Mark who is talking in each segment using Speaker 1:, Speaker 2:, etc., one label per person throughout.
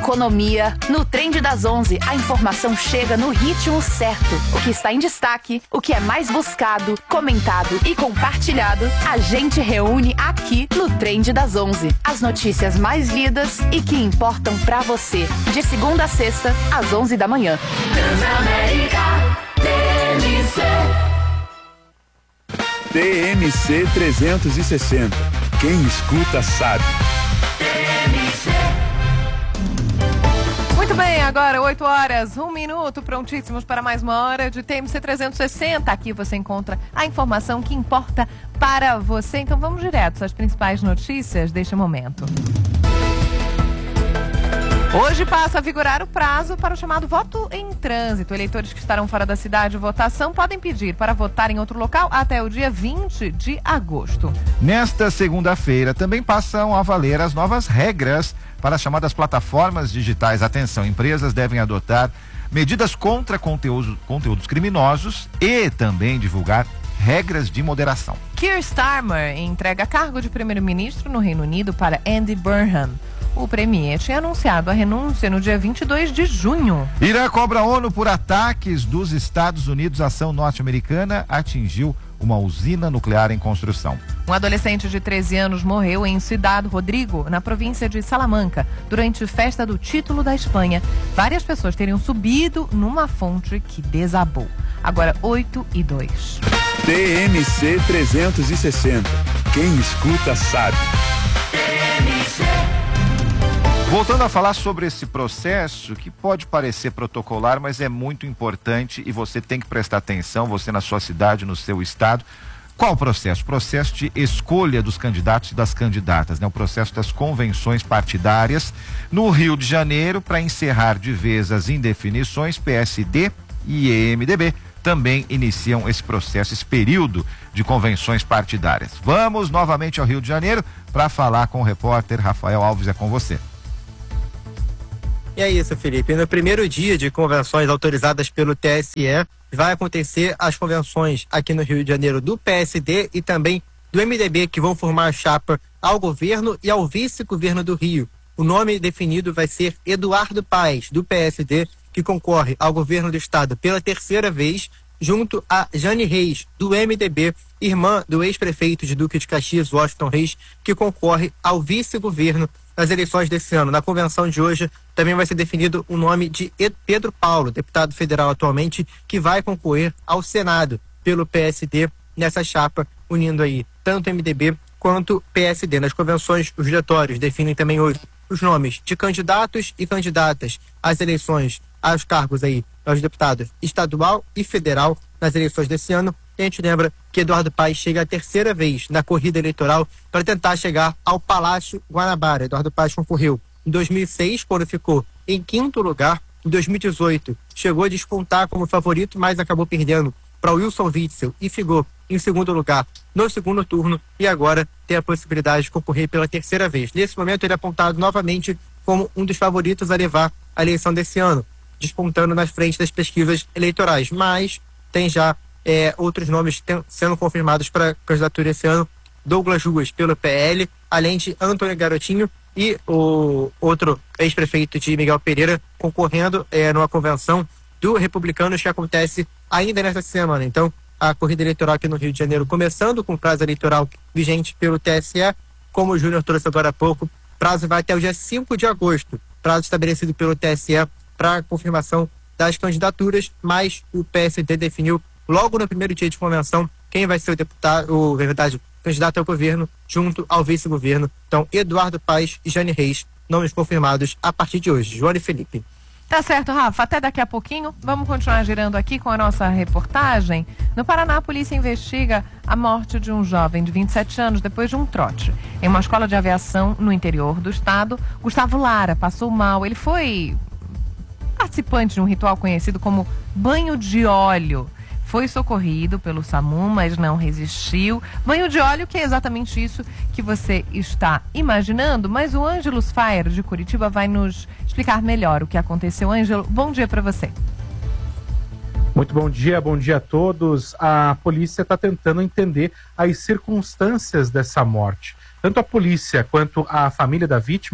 Speaker 1: economia. No Trend das 11, a informação chega no ritmo certo. O que está em destaque, o que é mais buscado, comentado e compartilhado, a gente reúne aqui no Trend das 11. As notícias mais lidas e que importam pra você. De segunda a sexta, às 11 da manhã.
Speaker 2: Transamérica,
Speaker 3: TMC 360. Quem escuta sabe.
Speaker 4: Muito bem, agora 8h, 1 minuto, prontíssimos para mais uma hora de TMC 360. Aqui você encontra a informação que importa para você. Então vamos direto às principais notícias deste momento. Hoje passa a vigorar o prazo para o chamado voto em trânsito. Eleitores que estarão fora da cidade de votação podem pedir para votar em outro local até o dia 20 de agosto.
Speaker 5: Nesta segunda-feira também passam a valer as novas regras para as chamadas plataformas digitais. Atenção, empresas devem adotar medidas contra conteúdos criminosos e também divulgar regras de moderação.
Speaker 4: Keir Starmer entrega cargo de primeiro-ministro no Reino Unido para Andy Burnham. O premier tinha anunciado a renúncia no dia 22 de junho.
Speaker 5: Irã cobra a ONU por ataques dos Estados Unidos. A ação norte-americana atingiu uma usina nuclear em construção.
Speaker 4: Um adolescente de 13 anos morreu em Ciudad Rodrigo, na província de Salamanca, durante festa do título da Espanha. Várias pessoas teriam subido numa fonte que desabou. Agora 8h02.
Speaker 3: TMC 360. Quem escuta sabe.
Speaker 5: Voltando a falar sobre esse processo, que pode parecer protocolar, mas é muito importante e você tem que prestar atenção, você na sua cidade, no seu estado. Qual o processo? O processo de escolha dos candidatos e das candidatas, né? O processo das convenções partidárias no Rio de Janeiro, para encerrar de vez as indefinições. PSD e MDB também iniciam esse processo, esse período de convenções partidárias. Vamos novamente ao Rio de Janeiro para falar com o repórter Rafael Alves. É com você.
Speaker 6: E é isso, Felipe. No primeiro dia de convenções autorizadas pelo TSE, vai acontecer as convenções aqui no Rio de Janeiro do PSD e também do MDB, que vão formar chapa ao governo e ao vice-governo do Rio. O nome definido vai ser Eduardo Paes, do PSD, que concorre ao governo do estado pela terceira vez, junto a Jane Reis, do MDB, irmã do ex-prefeito de Duque de Caxias, Washington Reis, que concorre ao vice-governo nas eleições desse ano. Na convenção de hoje também vai ser definido o nome de Pedro Paulo, deputado federal atualmente, que vai concorrer ao Senado pelo PSD nessa chapa, unindo aí tanto MDB quanto PSD. Nas convenções, os diretórios definem também hoje os nomes de candidatos e candidatas às eleições, aos cargos aí, aos deputados estadual e federal nas eleições desse ano. E a gente lembra que Eduardo Paes chega a terceira vez na corrida eleitoral para tentar chegar ao Palácio Guanabara. Eduardo Paes concorreu em 2006, quando ficou em quinto lugar. Em 2018, chegou a despontar como favorito, mas acabou perdendo para Wilson Witzel e ficou em segundo lugar no segundo turno. E agora tem a possibilidade de concorrer pela terceira vez. Nesse momento, ele é apontado novamente como um dos favoritos a levar a eleição desse ano, despontando nas frentes das pesquisas eleitorais. Mas tem já outros nomes sendo confirmados para a candidatura esse ano. Douglas Ruas pelo PL, além de Antônio Garotinho e o outro ex-prefeito de Miguel Pereira concorrendo numa convenção do Republicanos que acontece ainda nesta semana. Então, a corrida eleitoral aqui no Rio de Janeiro começando com prazo eleitoral vigente pelo TSE, como o Júnior trouxe agora há pouco, prazo vai até o dia 5 de agosto, prazo estabelecido pelo TSE para confirmação das candidaturas, mas o PSD definiu logo no primeiro dia de convenção quem vai ser o deputado, candidato ao governo junto ao vice-governo. Então, Eduardo Paes e Jane Reis, nomes confirmados a partir de hoje. João e Felipe.
Speaker 4: Tá certo, Rafa. Até daqui a pouquinho. Vamos continuar girando aqui com a nossa reportagem. No Paraná, a polícia investiga a morte de um jovem de 27 anos depois de um trote. Em uma escola de aviação no interior do estado, Gustavo Lara passou mal. Ele foi participante de um ritual conhecido como banho de óleo. Foi socorrido pelo SAMU, mas não resistiu. Banho de óleo, que é exatamente isso que você está imaginando, mas o Ângelos Fire de Curitiba vai nos explicar melhor o que aconteceu. Ângelo, bom dia para você.
Speaker 7: Muito bom dia a todos. A polícia está tentando entender as circunstâncias dessa morte. Tanto a polícia quanto a família da vítima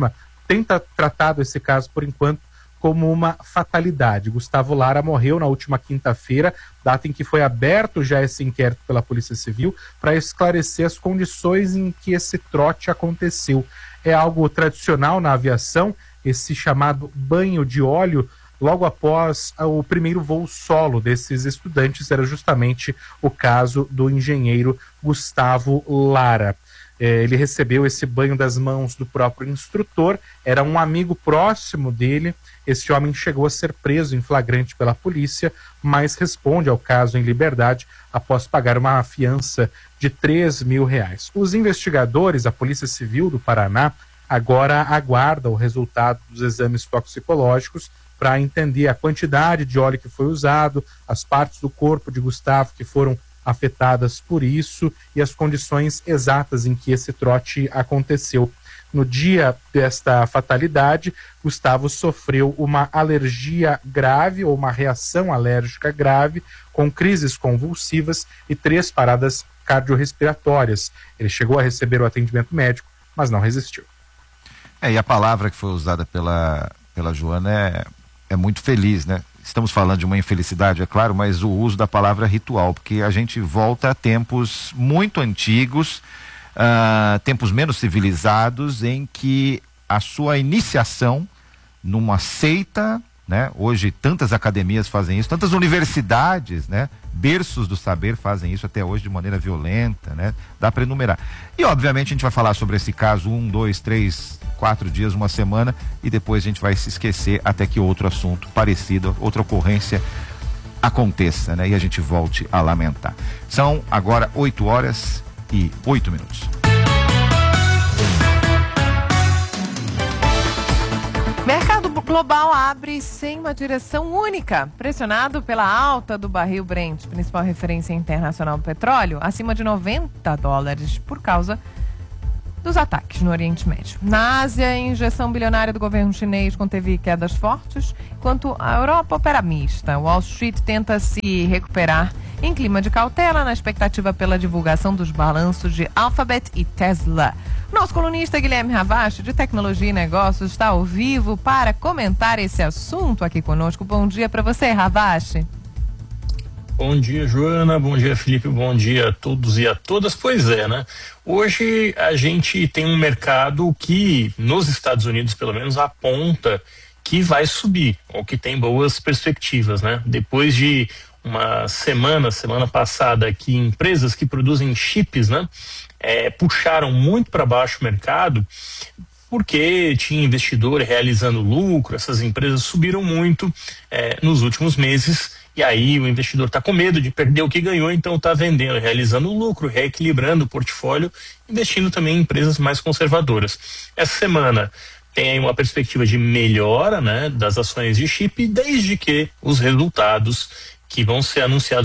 Speaker 7: tem tratado esse caso, por enquanto, como uma fatalidade. Gustavo Lara morreu na última quinta-feira, data em que foi aberto já esse inquérito pela Polícia Civil para esclarecer as condições em que esse trote aconteceu. É algo tradicional na aviação, esse chamado banho de óleo, logo após o primeiro voo solo desses estudantes. Era justamente o caso do engenheiro Gustavo Lara. Ele recebeu esse banho das mãos do próprio instrutor, era um amigo próximo dele. Esse homem chegou a ser preso em flagrante pela polícia, mas responde ao caso em liberdade após pagar uma fiança de R$3.000. Os investigadores, a Polícia Civil do Paraná, agora aguardam o resultado dos exames toxicológicos para entender a quantidade de óleo que foi usado, as partes do corpo de Gustavo que foram afetadas por isso e as condições exatas em que esse trote aconteceu. No dia desta fatalidade, Gustavo sofreu uma alergia grave ou uma reação alérgica grave, com crises convulsivas e 3 paradas cardiorrespiratórias. Ele chegou a receber o atendimento médico, mas não resistiu.
Speaker 5: E a palavra que foi usada pela Joana é muito feliz, né? Estamos falando de uma infelicidade, é claro, mas o uso da palavra ritual, porque a gente volta a tempos muito antigos, tempos menos civilizados, em que a sua iniciação numa seita, né? Hoje tantas academias fazem isso, tantas universidades, né? Berços do saber fazem isso até hoje de maneira violenta, né? Dá para enumerar. E obviamente a gente vai falar sobre esse caso 1, 2, 3, 4 dias, uma semana, e depois a gente vai se esquecer até que outro assunto parecido, outra ocorrência aconteça, né? E a gente volte a lamentar. São agora 8h08.
Speaker 4: Mercado global abre sem uma direção única, pressionado pela alta do barril Brent, principal referência internacional do petróleo, acima de $90 por causa dos ataques no Oriente Médio. Na Ásia, a injeção bilionária do governo chinês conteve quedas fortes, enquanto a Europa opera mista. Wall Street tenta se recuperar em clima de cautela na expectativa pela divulgação dos balanços de Alphabet e Tesla. Nosso colunista Guilherme Ravache, de Tecnologia e Negócios, está ao vivo para comentar esse assunto aqui conosco. Bom dia para você, Ravache.
Speaker 8: Bom dia, Joana. Bom dia, Felipe. Bom dia a todos e a todas. Pois é, né? Hoje a gente tem um mercado que, nos Estados Unidos, pelo menos, aponta que vai subir, ou que tem boas perspectivas, né? Depois de uma semana passada, que empresas que produzem chips, né, puxaram muito para baixo o mercado, porque tinha investidor realizando lucro. Essas empresas subiram muito nos últimos meses, e aí o investidor está com medo de perder o que ganhou, então está vendendo, realizando lucro, reequilibrando o portfólio, investindo também em empresas mais conservadoras. Essa semana tem aí uma perspectiva de melhora, né, das ações de chip, desde que os resultados que vão ser anunciados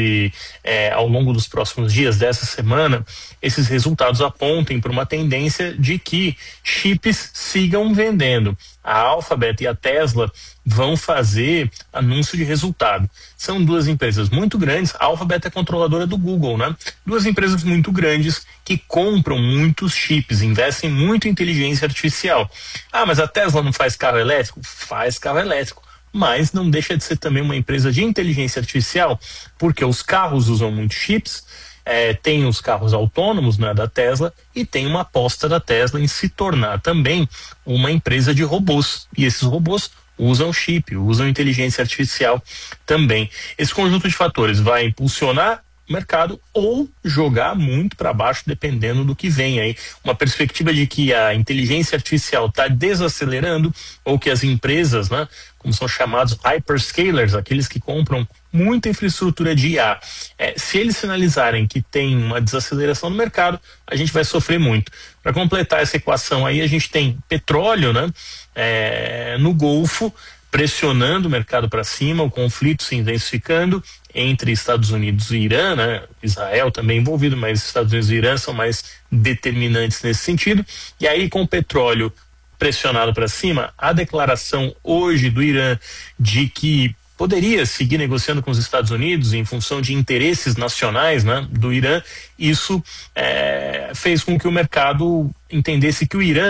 Speaker 8: ao longo dos próximos dias dessa semana, esses resultados apontem para uma tendência de que chips sigam vendendo. A Alphabet e a Tesla vão fazer anúncio de resultado. São duas empresas muito grandes. A Alphabet é controladora do Google, né? Duas empresas muito grandes que compram muitos chips, investem muito em inteligência artificial. Ah, mas a Tesla não faz carro elétrico? Faz carro elétrico, mas não deixa de ser também uma empresa de inteligência artificial, porque os carros usam muito chips, tem os carros autônomos, né, da Tesla, e tem uma aposta da Tesla em se tornar também uma empresa de robôs, e esses robôs usam chip, usam inteligência artificial também. Esse conjunto de fatores vai impulsionar o mercado ou jogar muito para baixo, dependendo do que vem aí. Uma perspectiva de que a inteligência artificial está desacelerando, ou que as empresas, né, como são chamados hyperscalers, aqueles que compram muita infraestrutura de IA, se eles sinalizarem que tem uma desaceleração no mercado, a gente vai sofrer muito. Para completar essa equação aí, a gente tem petróleo, né, no Golfo, pressionando o mercado para cima, o conflito se intensificando entre Estados Unidos e Irã, né? Israel também envolvido, mas Estados Unidos e Irã são mais determinantes nesse sentido. E aí, com o petróleo pressionado para cima, a declaração hoje do Irã de que poderia seguir negociando com os Estados Unidos em função de interesses nacionais, né, do Irã, isso fez com que o mercado entendesse que o Irã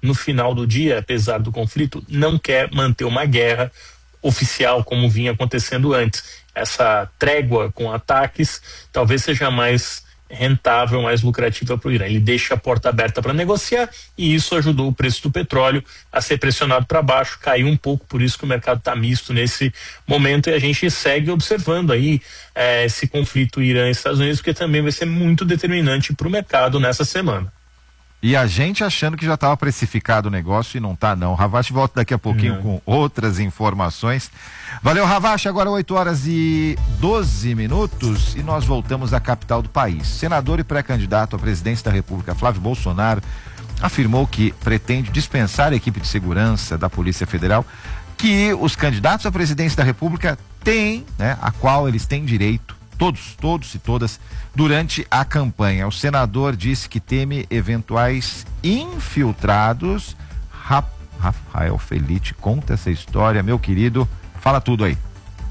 Speaker 8: no final do dia, apesar do conflito, não quer manter uma guerra oficial como vinha acontecendo antes. Essa trégua com ataques talvez seja mais rentável, mais lucrativa para o Irã. Ele deixa a porta aberta para negociar e isso ajudou o preço do petróleo a ser pressionado para baixo, caiu um pouco, por isso que o mercado está misto nesse momento e a gente segue observando aí esse conflito Irã e Estados Unidos, porque também vai ser muito determinante para o mercado nessa semana.
Speaker 5: E a gente achando que já estava precificado o negócio e não tá não. Ravache volta daqui a pouquinho com outras informações. Valeu, Ravache, agora 8h12 e nós voltamos à capital do país. Senador e pré-candidato à presidência da República, Flávio Bolsonaro, afirmou que pretende dispensar a equipe de segurança da Polícia Federal que os candidatos à presidência da República têm, né, a qual eles têm direito, todos e todas, durante a campanha. O senador disse que teme eventuais infiltrados. Rafael Felite conta essa história, meu querido, fala tudo aí.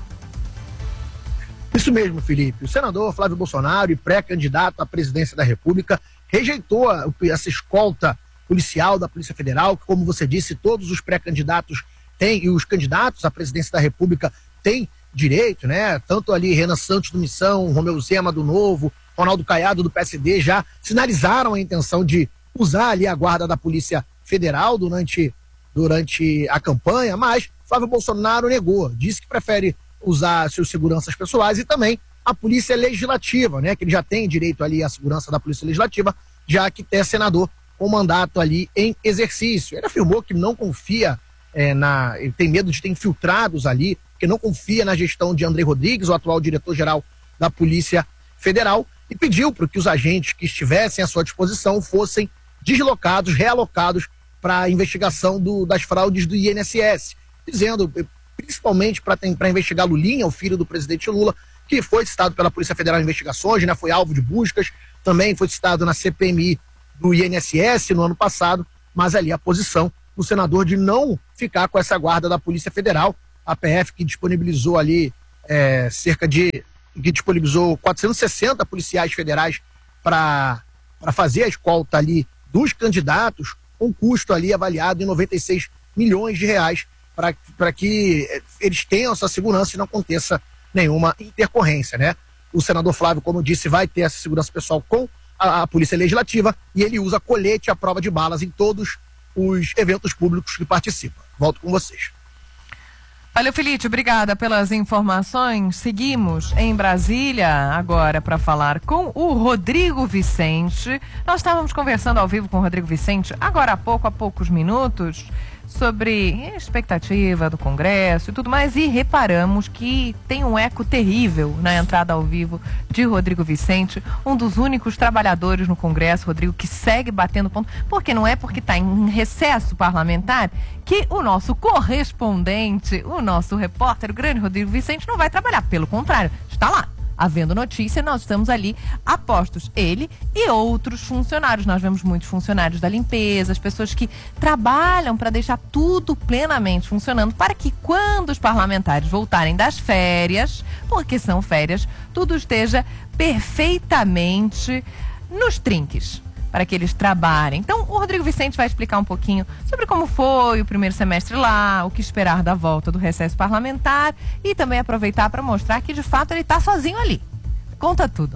Speaker 9: Isso mesmo, Felipe. O senador Flávio Bolsonaro, e pré-candidato à presidência da República, rejeitou essa escolta policial da Polícia Federal, que, como você disse, todos os pré-candidatos têm, e os candidatos à presidência da República têm direito, né? Tanto ali Renan Santos do Missão, Romeu Zema do Novo, Ronaldo Caiado do PSD já sinalizaram a intenção de usar ali a guarda da Polícia Federal durante a campanha, mas Flávio Bolsonaro negou, disse que prefere usar seus seguranças pessoais e também a Polícia Legislativa, né? Que ele já tem direito ali à segurança da Polícia Legislativa, já que é senador com mandato ali em exercício. Ele afirmou que não confia ele tem medo de ter infiltrados ali, que não confia na gestão de André Rodrigues, o atual diretor-geral da Polícia Federal, e pediu para que os agentes que estivessem à sua disposição fossem deslocados, realocados para a investigação das fraudes do INSS, dizendo, principalmente para investigar Lulinha, o filho do presidente Lula, que foi citado pela Polícia Federal em investigações, né, foi alvo de buscas, também foi citado na CPMI do INSS no ano passado, mas ali a posição do senador de não ficar com essa guarda da Polícia Federal, a PF que disponibilizou ali disponibilizou 460 policiais federais para fazer a escolta ali dos candidatos, com custo ali avaliado em 96 milhões de reais, para que eles tenham essa segurança e não aconteça nenhuma intercorrência, né? O senador Flávio, como eu disse, vai ter essa segurança pessoal com a Polícia Legislativa e ele usa colete à prova de balas em todos os eventos públicos que participa. Volto com vocês.
Speaker 4: Valeu, Felipe, obrigada pelas informações. Seguimos em Brasília agora para falar com o Rodrigo Vicente. Nós estávamos conversando ao vivo com o Rodrigo Vicente agora há poucos minutos, sobre a expectativa do Congresso e tudo mais, e reparamos que tem um eco terrível na entrada ao vivo de Rodrigo Vicente, um dos únicos trabalhadores no Congresso, Rodrigo, que segue batendo ponto, porque não é porque está em recesso parlamentar que o nosso correspondente, o nosso repórter, o grande Rodrigo Vicente, não vai trabalhar, pelo contrário, está lá. Havendo notícia, nós estamos ali a postos, ele e outros funcionários. Nós vemos muitos funcionários da limpeza, as pessoas que trabalham para deixar tudo plenamente funcionando, para que quando os parlamentares voltarem das férias, porque são férias, tudo esteja perfeitamente nos trinques, para que eles trabalhem. Então, o Rodrigo Vicente vai explicar um pouquinho sobre como foi o primeiro semestre lá, o que esperar da volta do recesso parlamentar e também aproveitar para mostrar que, de fato, ele está sozinho ali. Conta tudo.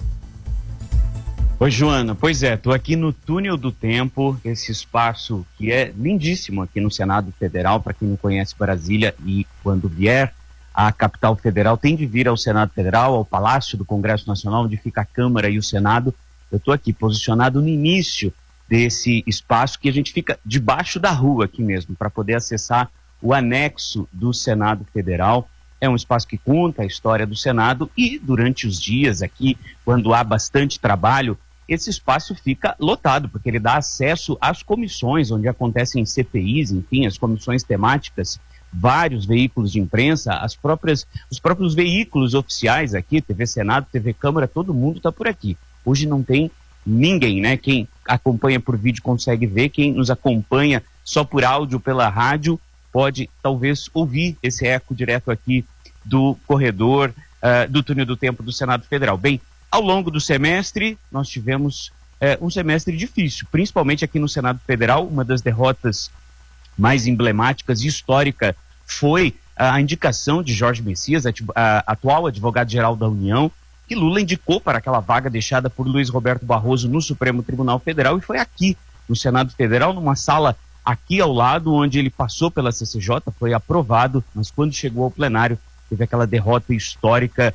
Speaker 10: Oi, Joana. Pois é, estou aqui no Túnel do Tempo, esse espaço que é lindíssimo aqui no Senado Federal, para quem não conhece Brasília e quando vier à capital federal, tem de vir ao Senado Federal, ao Palácio do Congresso Nacional, onde fica a Câmara e o Senado. Eu estou aqui posicionado no início desse espaço que a gente fica debaixo da rua aqui mesmo, para poder acessar o anexo do Senado Federal. É um espaço que conta a história do Senado e durante os dias aqui, quando há bastante trabalho, esse espaço fica lotado, porque ele dá acesso às comissões, onde acontecem CPIs, enfim, as comissões temáticas, vários veículos de imprensa, os próprios veículos oficiais aqui, TV Senado, TV Câmara, todo mundo está por aqui. Hoje não tem ninguém, né? Quem acompanha por vídeo consegue ver, quem nos acompanha só por áudio pela rádio pode talvez ouvir esse eco direto aqui do corredor do Túnel do Tempo do Senado Federal. Bem, ao longo do semestre nós tivemos um semestre difícil, principalmente aqui no Senado Federal. Uma das derrotas mais emblemáticas e histórica foi a indicação de Jorge Messias, atual advogado-geral da União, que Lula indicou para aquela vaga deixada por Luiz Roberto Barroso no Supremo Tribunal Federal, e foi aqui no Senado Federal, numa sala aqui ao lado, onde ele passou pela CCJ, foi aprovado, mas quando chegou ao plenário, teve aquela derrota histórica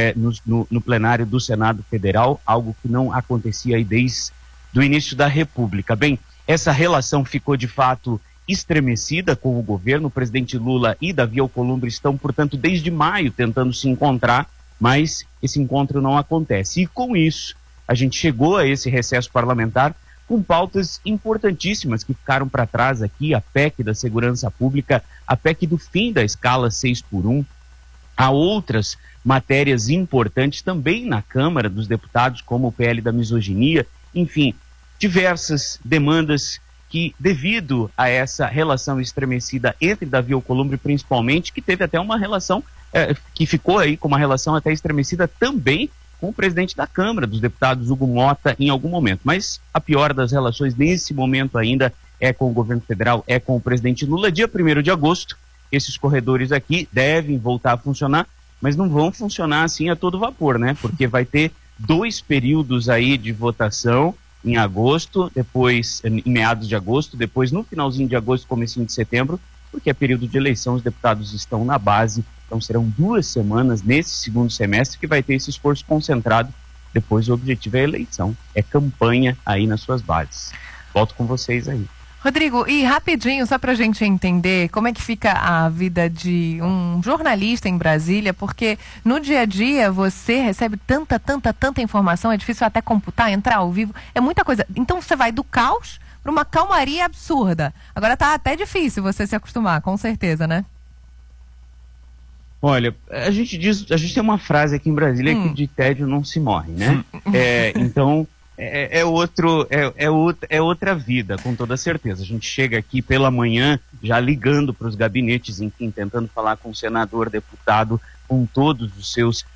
Speaker 10: no plenário do Senado Federal, algo que não acontecia aí desde o início da República. Bem, essa relação ficou de fato estremecida com o governo. O presidente Lula e Davi Alcolumbre estão, portanto, desde maio tentando se encontrar, mas esse encontro não acontece. E com isso, a gente chegou a esse recesso parlamentar com pautas importantíssimas que ficaram para trás aqui: a PEC da segurança pública, a PEC do fim da escala 6x1, há outras matérias importantes também na Câmara dos Deputados, como o PL da misoginia, enfim, diversas demandas que, devido a essa relação estremecida entre Davi Alcolumbre, principalmente, que teve até uma relação, que ficou aí com uma relação até estremecida também com o presidente da Câmara dos Deputados, Hugo Mota, em algum momento. Mas a pior das relações nesse momento ainda é com o governo federal, é com o presidente Lula. Dia 1º de agosto, esses corredores aqui devem voltar a funcionar, mas não vão funcionar assim a todo vapor, né? Porque vai ter 2 períodos aí de votação, em agosto, depois em meados de agosto, depois no finalzinho de agosto, comecinho de setembro, porque é período de eleição, os deputados estão na base, então serão 2 semanas nesse segundo semestre que vai ter esse esforço concentrado. Depois o objetivo é a eleição, é campanha aí nas suas bases. Volto com vocês aí.
Speaker 4: Rodrigo, e rapidinho, só para a gente entender como é que fica a vida de um jornalista em Brasília, porque no dia a dia você recebe tanta informação, é difícil até computar, entrar ao vivo, é muita coisa. Então você vai do caos para uma calmaria absurda. Agora tá até difícil você se acostumar, com certeza, né?
Speaker 10: Olha, a gente tem uma frase aqui em Brasília que de tédio não se morre, né? Então... É outra vida, com toda certeza. A gente chega aqui pela manhã já ligando para os gabinetes, enfim, tentando falar com o senador, deputado, com todos os seus